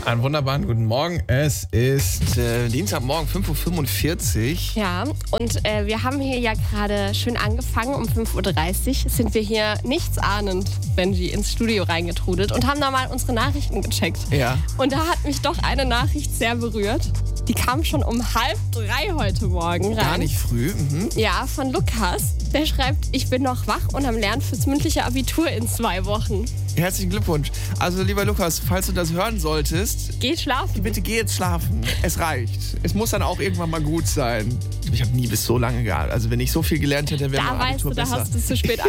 Einen wunderbaren guten Morgen. Es ist Dienstagmorgen, 5.45 Uhr. Ja, und wir haben hier ja gerade schön angefangen. Um 5.30 Uhr sind wir hier nichtsahnend, Benji, ins Studio reingetrudelt und haben da mal unsere Nachrichten gecheckt. Ja. Und da hat mich doch eine Nachricht sehr berührt. Die kam schon um 2:30 heute Morgen rein. Gar nicht früh. Ja, von Lukas. Der schreibt, ich bin noch wach und am Lernen fürs mündliche Abitur in 2 Wochen. Herzlichen Glückwunsch. Also, lieber Lukas, falls du das hören solltest, Geh schlafen. bitte geh jetzt schlafen. Es reicht. Es muss dann auch irgendwann mal gut sein. Ich habe nie bis so lange gelernt. Also, wenn ich so viel gelernt hätte, wäre mein Da weißt Abitur du, da besser. hast du es zu spät